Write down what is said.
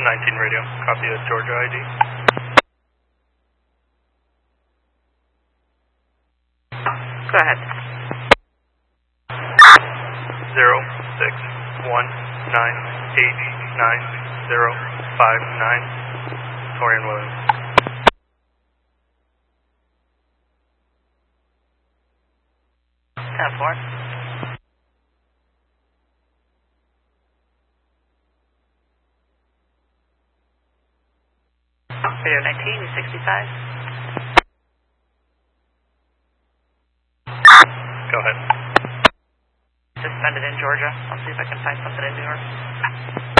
19 radio, copy of Georgia ID. Go ahead. 061989059, Torian Williams. Ten four. Radio 19, 65. Go ahead. Suspended in Georgia. I'll see if I can find something in New York.